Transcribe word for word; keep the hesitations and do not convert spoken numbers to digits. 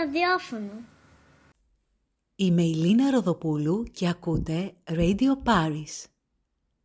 ραδιόφωνο. Είμαι η Λίνα Ροδοπούλου και ακούτε Radio Paris.